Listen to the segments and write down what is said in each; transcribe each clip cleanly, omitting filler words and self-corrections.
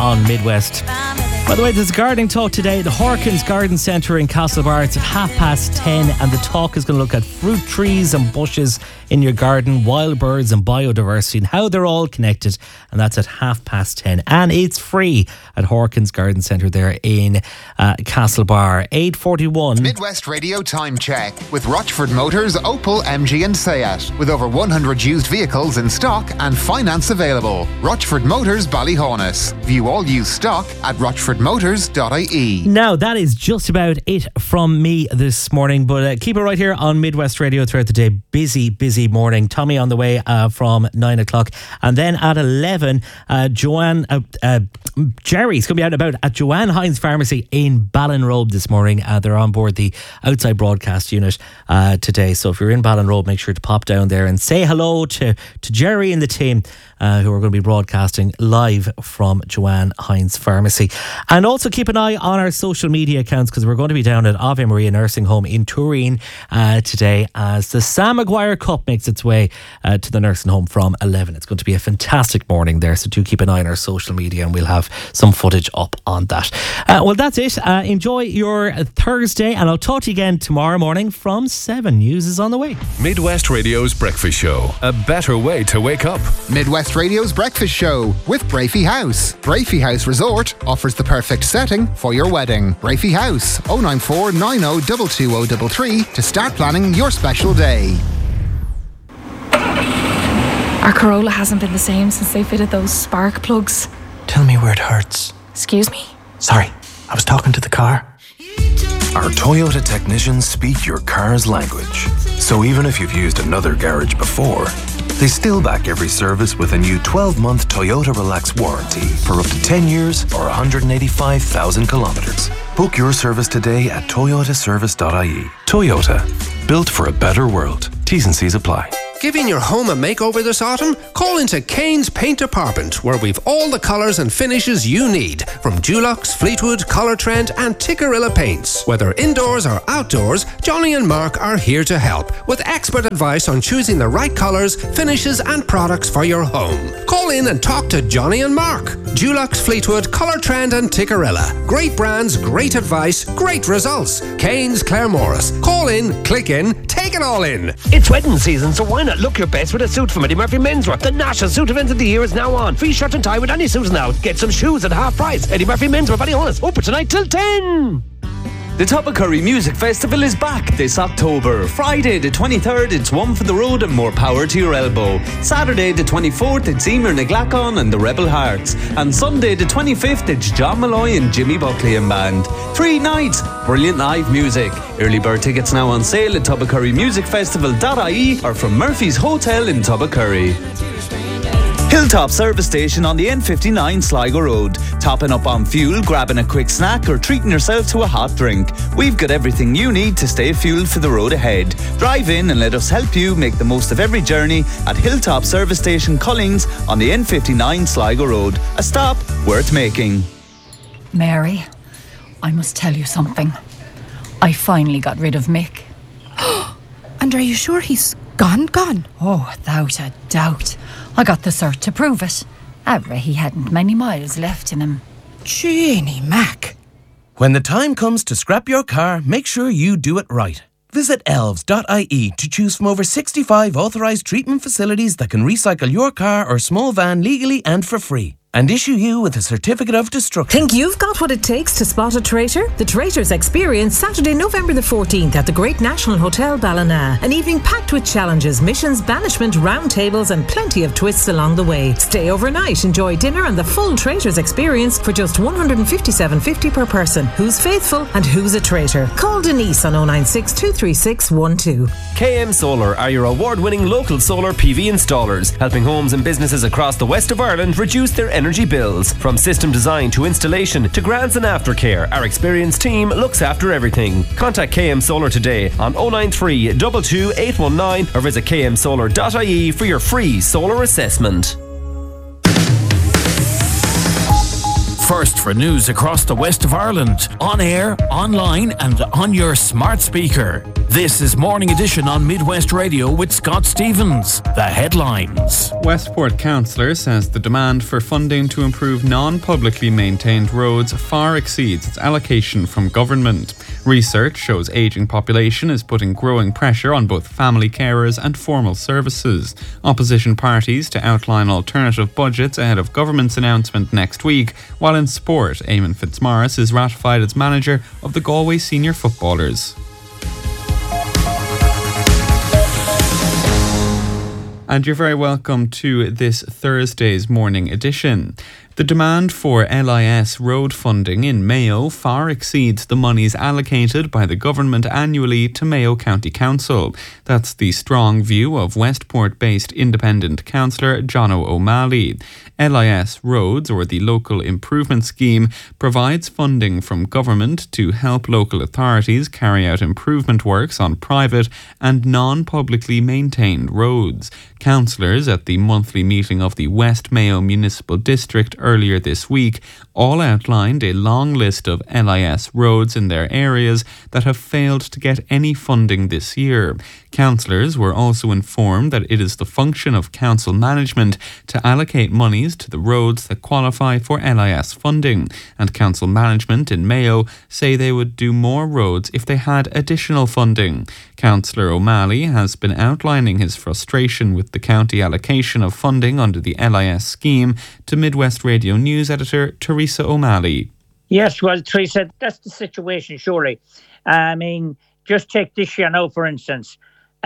on Midwest. By the way, there's a gardening talk today at the Hawkins Garden Centre in Castlebar. It's at 10:30, and the talk is going to look at fruit trees and bushes in your garden, wild birds and biodiversity, and how they're all connected. And that's at 10:30, and it's free at Hawkins Garden Centre there in Castlebar. 8:41. Midwest Radio Time Check with Rochford Motors, Opel, MG and Seat. With over 100 used vehicles in stock and finance available. Rochford Motors, Ballyhonus. View all used stock at rochfordmotors.ie. Now, that is just about it from me this morning, but keep it right here on Midwest Radio throughout the day. Busy morning. Tommy on the way from 9 o'clock. And then at 11, Jerry's going to be out and about at Joanne Hines Pharmacy in Ballinrobe this morning. They're on board the outside broadcast unit today. So if you're in Ballinrobe, make sure to pop down there and say hello to Jerry and the team who are going to be broadcasting live from Joanne Hines Pharmacy. And also keep an eye on our social media accounts, because we're going to be down at Ave Maria Nursing Home in Turin today as the Sam Maguire Cup makes its way to the nursing home from 11. It's going to be a fantastic morning there, so do keep an eye on our social media and we'll have some footage up on that. Well, that's it. Enjoy your Thursday, and I'll talk to you again tomorrow morning from 7. News is on the way. Midwest Radio's Breakfast Show. A better way to wake up. Midwest Radio's Breakfast Show with Brafey House. Brafey House Resort offers the perfect setting for your wedding. Brafey House, 094 90 22033 to start planning your special day. Our Corolla hasn't been the same since they fitted those spark plugs. Tell me where it hurts. Excuse me? Sorry, I was talking to the car. Our Toyota technicians speak your car's language. So even if you've used another garage before, they still back every service with a new 12-month Toyota Relax warranty for up to 10 years or 185,000 kilometres. Book your service today at toyotaservice.ie. Toyota, built for a better world. T's and C's apply. Giving your home a makeover this autumn? Call into Kane's Paint Department, where we've all the colours and finishes you need, from Dulux, Fleetwood, Colour Trend and Tikkurila paints. Whether indoors or outdoors, Johnny and Mark are here to help, with expert advice on choosing the right colours, finishes and products for your home. Call in and talk to Johnny and Mark. Dulux, Fleetwood, Colour Trend and Tikkurila. Great brands, great advice, great results. Kane's Claremorris. Call in, click in, take it all in. It's wedding season, so why not look your best with a suit from Eddie Murphy Menswear? The national suit event of the year is now on. Free shirt and tie with any suit now. Get some shoes at half price. Eddie Murphy Menswear, Ballyhonus. Open tonight till 10. The Toppacurry Music Festival is back this October. Friday the 23rd, it's One for the Road and More Power to Your Elbow. Saturday the 24th, it's Emer Naglacon and the Rebel Hearts. And Sunday the 25th, it's John Malloy and Jimmy Buckley and Band. 3 nights, brilliant live music. Early bird tickets now on sale at toppacurrymusicfestival.ie or from Murphy's Hotel in Toppacurry. Hilltop Service Station on the N59 Sligo Road. Topping up on fuel, grabbing a quick snack or treating yourself to a hot drink. We've got everything you need to stay fueled for the road ahead. Drive in and let us help you make the most of every journey at Hilltop Service Station Collings on the N59 Sligo Road. A stop worth making. Mary, I must tell you something. I finally got rid of Mick. And are you sure he's gone? Oh, without a doubt. I got the cert to prove it. He hadn't many miles left in him. Jeannie Mac. When the time comes to scrap your car, make sure you do it right. Visit elves.ie to choose from over 65 authorised treatment facilities that can recycle your car or small van legally and for free, and issue you with a certificate of destruction. Think you've got what it takes to spot a traitor? The Traitors Experience, Saturday, November the 14th at the Great National Hotel Ballina. An evening packed with challenges, missions, banishment, roundtables and plenty of twists along the way. Stay overnight, enjoy dinner and the full Traitors Experience for just $157.50 per person. Who's faithful and who's a traitor? Call Denise on 096 236 12. KM Solar are your award-winning local solar PV installers, helping homes and businesses across the west of Ireland reduce their energy bills. From system design to installation to grants and aftercare, our experienced team looks after everything. Contact KM Solar today on 093 22 819 or visit kmsolar.ie for your free solar assessment. First for news across the west of Ireland, on air, online and on your smart speaker. This is Morning Edition on Midwest Radio with Scott Stevens. The headlines. Westport Councillor says the demand for funding to improve non-publicly maintained roads far exceeds its allocation from government. Research shows ageing population is putting growing pressure on both family carers and formal services. Opposition parties to outline alternative budgets ahead of government's announcement next week, while in sport, Eamon Fitzmaurice is ratified as manager of the Galway senior footballers. And you're very welcome to this Thursday's Morning Edition. The demand for LIS road funding in Mayo far exceeds the monies allocated by the government annually to Mayo County Council. That's the strong view of Westport-based independent councillor Jono O'Malley. LIS Roads, or the Local Improvement Scheme, provides funding from government to help local authorities carry out improvement works on private and non-publicly maintained roads. Councillors at the monthly meeting of the West Mayo Municipal District earlier this week all outlined a long list of LIS roads in their areas that have failed to get any funding this year. Councillors were also informed that it is the function of council management to allocate monies to the roads that qualify for LIS funding, and council management in Mayo say they would do more roads if they had additional funding. Councillor O'Malley has been outlining his frustration with the county allocation of funding under the LIS scheme to Midwest Radio News editor Teresa O'Malley. Yes, well, Teresa, that's the situation, surely. I mean, just take this year now, for instance.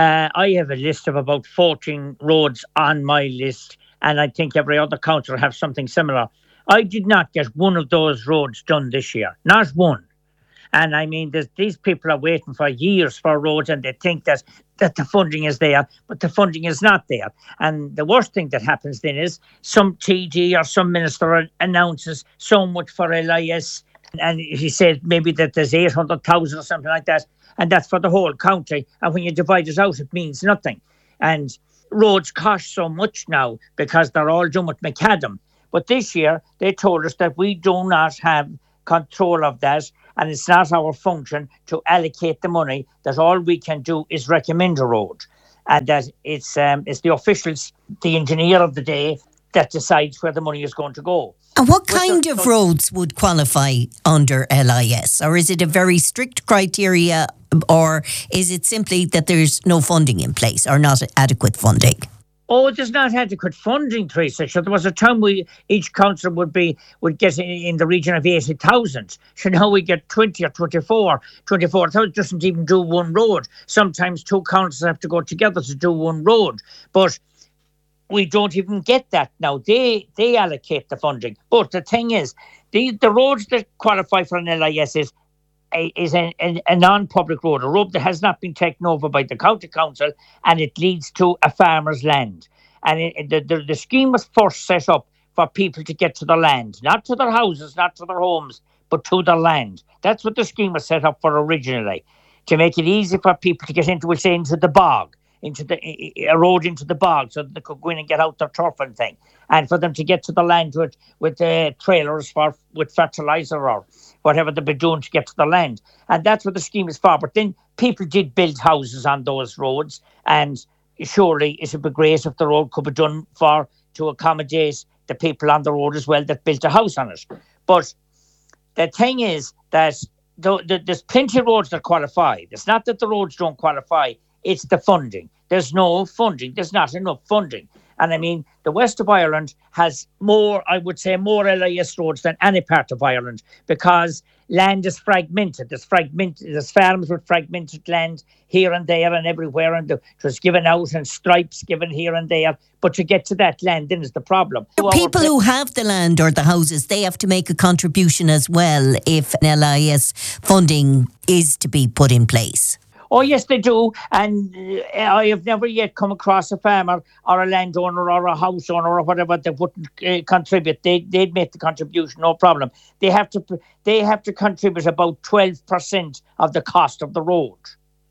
I have a list of about 14 roads on my list, and I think every other councillor have something similar. I did not get one of those roads done this year, not one. And I mean, these people are waiting for years for roads, and they think that the funding is there, but the funding is not there. And the worst thing that happens then is some TD or some minister announces so much for LIS, and he said maybe that there's 800,000 or something like that, and that's for the whole county. And when you divide it out, it means nothing. And roads cost so much now because they're all done with macadam. But this year, they told us that we do not have control of that, and it's not our function to allocate the money, that all we can do is recommend a road. And that it's the officials, the engineer of the day, that decides where the money is going to go. And what kind of roads would qualify under LIS? Or is it a very strict criteria, or is it simply that there's no funding in place or not adequate funding? Oh, there's not adequate funding, Teresa. So there was a time each council would get in the region of 80,000. So now we get 20 or 24. 24,000 doesn't even do one road. Sometimes two councils have to go together to do one road. But we don't even get that now. They allocate the funding. But the thing is, the roads that qualify for an LIS is a non-public road, a road that has not been taken over by the county council, and it leads to a farmer's land. And the scheme was first set up for people to get to their land, not to their houses, not to their homes, but to their land. That's what the scheme was set up for originally, to make it easy for people to get into the bog, a road into the bog, so that they could go in and get out their turf and thing, and for them to get to the land with trailers with fertilizer or whatever they've been doing to get to the land. And that's what the scheme is for. But then people did build houses on those roads, and surely it would be great if the road could be done to accommodate the people on the road as well that built a house on it. But the thing is that there's plenty of roads that qualify. It's not that the roads don't qualify, it's the funding. There's no funding. There's not enough funding. And I mean, the west of Ireland has more LIS roads than any part of Ireland, because land is fragmented. There's farms with fragmented land here and there and everywhere, and it was given out and stripes given here and there. But to get to that land, then is the problem. People who have the land or the houses, they have to make a contribution as well if an LIS funding is to be put in place. Oh, yes, they do. And I have never yet come across a farmer or a landowner or a house owner or whatever that wouldn't contribute. They'd make the contribution, no problem. They have to contribute about 12% of the cost of the road.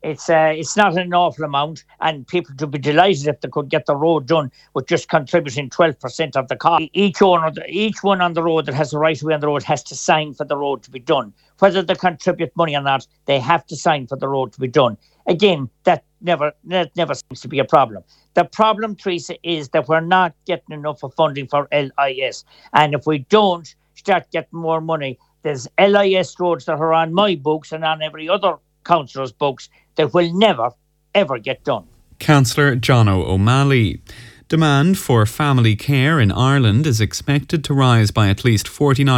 It's not an awful amount, and people would be delighted if they could get the road done with just contributing 12% of the cost. Each one on the road that has the right of way on the road has to sign for the road to be done. Whether they contribute money or not, they have to sign for the road to be done. Again, that never seems to be a problem. The problem, Teresa, is that we're not getting enough of funding for LIS. And if we don't start getting more money, there's LIS roads that are on my books and on every other councillor's books that will never, ever get done. Councillor Jono O'Malley. Demand for family care in Ireland is expected to rise by at least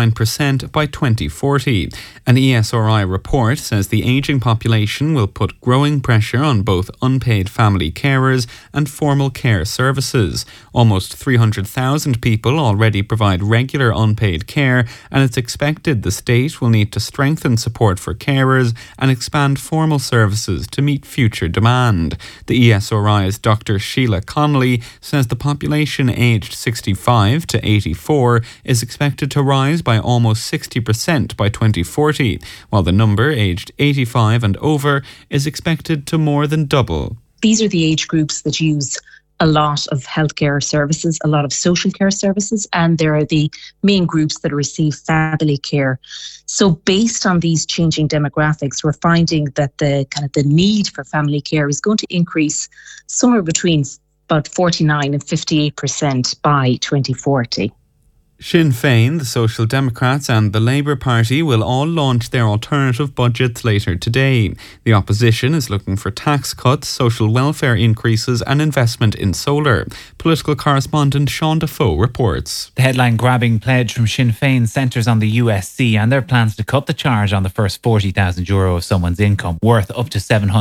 49% by 2040. An ESRI report says the ageing population will put growing pressure on both unpaid family carers and formal care services. Almost 300,000 people already provide regular unpaid care, and it's expected the state will need to strengthen support for carers and expand formal services to meet future demand. The ESRI's Dr. Sheila Connolly says the population aged 65 to 84 is expected to rise by almost 60% by 2040, while the number aged 85 and over is expected to more than double. These are the age groups that use a lot of healthcare services, a lot of social care services, and there are the main groups that receive family care. So based on these changing demographics, we're finding that the need for family care is going to increase somewhere between about 49 and 58% by 2040. Sinn Féin, the Social Democrats and the Labour Party will all launch their alternative budgets later today. The opposition is looking for tax cuts, social welfare increases and investment in solar. Political correspondent Sean Defoe reports. The headline-grabbing pledge from Sinn Féin centres on the USC and their plans to cut the charge on the first €40,000 of someone's income, worth up to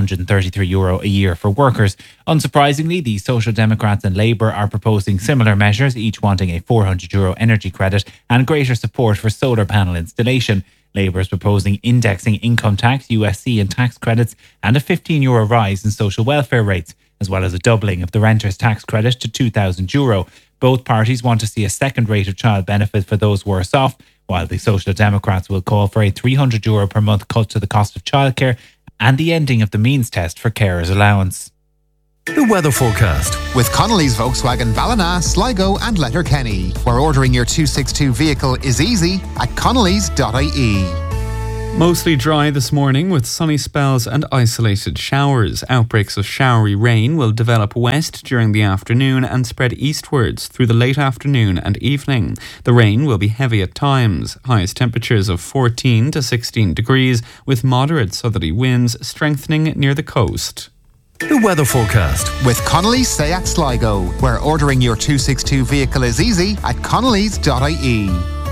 €733 a year for workers. Unsurprisingly, the Social Democrats and Labour are proposing similar measures, each wanting a €400 energy credit and greater support for solar panel installation. Labour is proposing indexing income tax, USC and tax credits and a €15 rise in social welfare rates, as well as a doubling of the renter's tax credit to €2,000. Both parties want to see a second rate of child benefit for those worse off, while the Social Democrats will call for a €300 per month cut to the cost of childcare and the ending of the means test for carers' allowance. The weather forecast with Connolly's Volkswagen Ballina, Sligo and Letterkenny, where ordering your 262 vehicle is easy at connolly's.ie. Mostly dry this morning with sunny spells and isolated showers. Outbreaks of showery rain will develop west during the afternoon and spread eastwards through the late afternoon and evening. The rain will be heavy at times. Highest temperatures of 14 to 16 degrees with moderate southerly winds strengthening near the coast. The weather forecast with Connolly's Seat Sligo, where ordering your 262 vehicle is easy at connolly's.ie.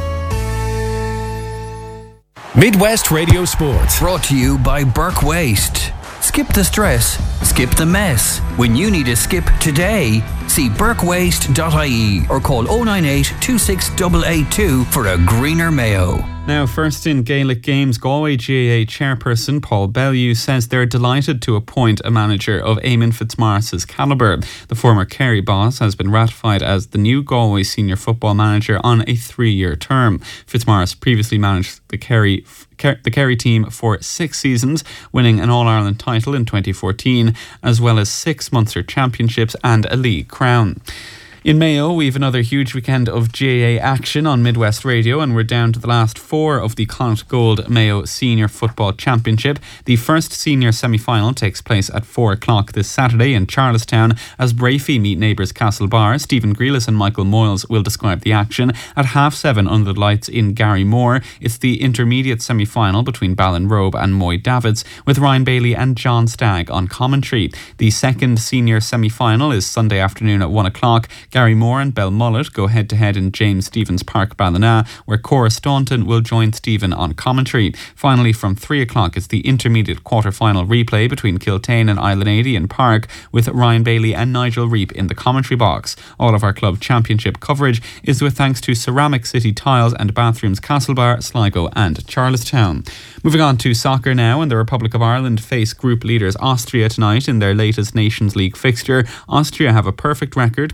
Midwest Radio Sports. Brought to you by Burke Waste. Skip the stress, skip the mess. When you need a skip today, see burkewaste.ie or call 098 26882 for a greener Mayo. Now, first in Gaelic games, Galway GAA chairperson Paul Bellew says they're delighted to appoint a manager of Eamon Fitzmaurice's calibre. The former Kerry boss has been ratified as the new Galway senior football manager on a 3-year term. Fitzmaurice previously managed the Kerry team for 6 seasons, winning an All-Ireland title in 2014, as well as 6 Munster championships and a league crown. In Mayo, we have another huge weekend of GAA action on Midwest Radio, and we're down to the last 4 of the Connacht Gold Mayo Senior Football Championship. The first senior semi-final takes place at 4 o'clock this Saturday in Charlestown as Brafey meet neighbours Castlebar. Stephen Grealis and Michael Moyles will describe the action. At 7:30 under the lights in Garrymore, it's the intermediate semi-final between Ballinrobe and Moy Davids, with Ryan Bailey and John Stagg on commentary. The second senior semi-final is Sunday afternoon at 1 o'clock. Garrymore and Belmullet go head-to-head in James Stephens Park, Ballina, where Cora Staunton will join Stephen on commentary. Finally, from 3 o'clock, it's the intermediate quarter-final replay between Kiltane and Island in Park, with Ryan Bailey and Nigel Reap in the commentary box. All of our club championship coverage is with thanks to Ceramic City Tiles and Bathrooms Castlebar, Sligo and Charlestown. Moving on to soccer now, and the Republic of Ireland face group leaders Austria tonight in their latest Nations League fixture. Austria have a perfect record coming into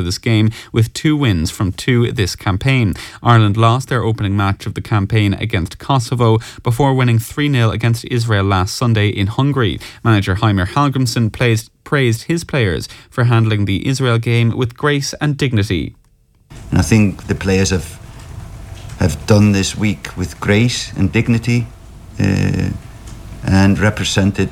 into this game with 2 wins from 2 this campaign. Ireland lost their opening match of the campaign against Kosovo before winning 3-0 against Israel last Sunday in Hungary. Manager Heimer Hallgrimsson praised his players for handling the Israel game with grace and dignity. And I think the players have done this week with grace and dignity and represented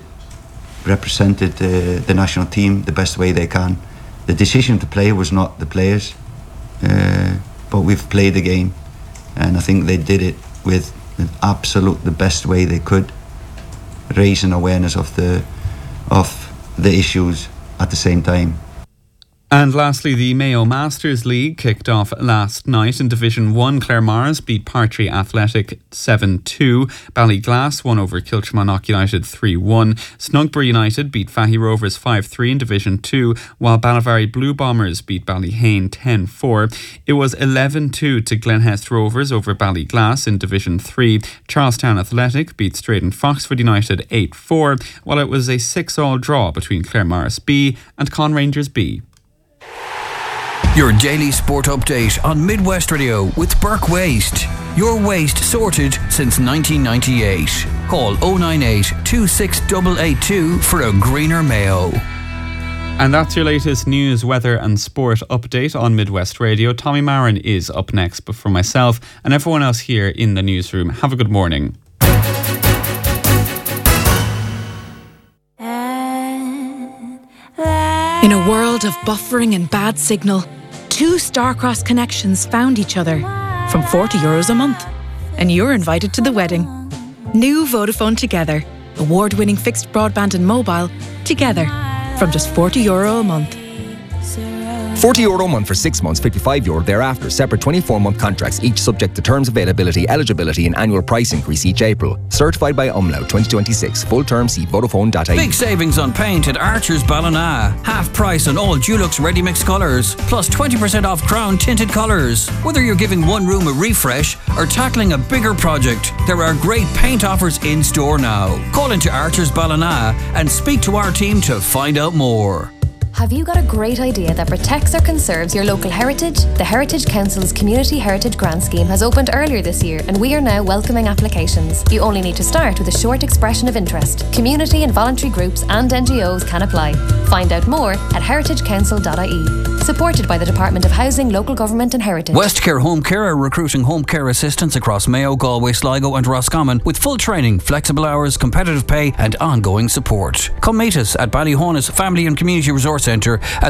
the national team the best way they can. The decision to play was not the players, but we've played the game, and I think they did it with the best way they could, raising awareness of the issues at the same time. And lastly, the Mayo Masters League kicked off last night in Division 1. Claremars beat Partry Athletic 7-2. Ballyglass won over Kilchamannock United 3-1. Snugbury United beat Fahy Rovers 5-3 in Division 2, while Ballyvary Blue Bombers beat Ballyhane 10-4. It was 11-2 to Glenhest Rovers over Ballyglass in Division 3. Charlestown Athletic beat Straden Foxford United 8-4, while it was a 6-all draw between Claremars B and Conrangers B. Your daily sport update on Midwest Radio with Burke Waste. Your waste sorted since 1998. Call 098 26882 for a greener Mayo. And that's your latest news, weather and sport update on Midwest Radio. Tommy Marin is up next, but for myself and everyone else here in the newsroom, have a good morning. In a world of buffering and bad signal, 2 Starcross connections found each other from €40 a month. And you're invited to the wedding. New Vodafone Together. Award-winning fixed broadband and mobile together from just €40 a month. €40 a month for 6 months, €55 thereafter. Separate 24-month contracts, each subject to terms, availability, eligibility and annual price increase each April. Certified by Umlaut 2026. Full term, see Vodafone.ie. Big savings on paint at Archer's Ballina. Half price on all Dulux ready mix colours. Plus 20% off Crown tinted colours. Whether you're giving one room a refresh or tackling a bigger project, there are great paint offers in store now. Call into Archer's Ballina and speak to our team to find out more. Have you got a great idea that protects or conserves your local heritage? The Heritage Council's Community Heritage Grant Scheme has opened earlier this year and we are now welcoming applications. You only need to start with a short expression of interest. Community and voluntary groups and NGOs can apply. Find out more at heritagecouncil.ie. Supported by the Department of Housing, Local Government and Heritage. Westcare Home Care are recruiting home care assistants across Mayo, Galway, Sligo and Roscommon with full training, flexible hours, competitive pay and ongoing support. Come meet us at Ballyhonus Family and Community Resource Centre at